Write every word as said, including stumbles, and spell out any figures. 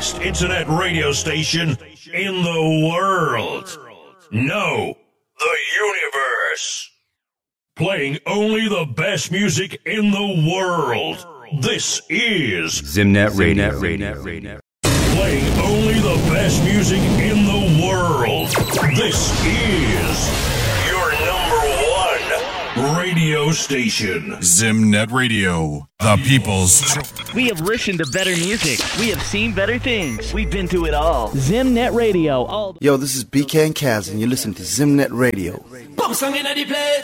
best internet radio station in the world. No, the universe. Playing only the best music in the world. This is Zimnet Radio. Zimnet Radio. Playing only the best music in the world. This is your number one radio station. Zimnet Radio, the people's. We have listened to better music. We have seen better things. We've been through it all. Zimnet Radio. All Yo, this is B K and Kaz, and you listen to Zimnet Radio.